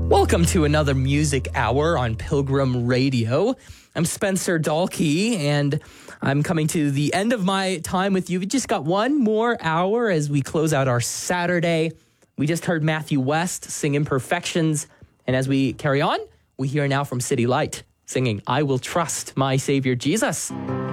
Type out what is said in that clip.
Welcome to another music hour on Pilgrim Radio. I'm Spencer Dahlke, and I'm coming to the end of my time with you. We just got one more hour as we close out our Saturday. We just heard Matthew West sing Imperfections, and as we carry on, we hear now from City Light singing I Will Trust My Savior Jesus.